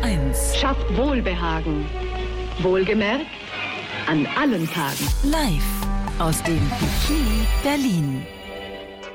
1. Schafft Wohlbehagen. Wohlgemerkt, an allen Tagen. Live aus dem Bikini Berlin.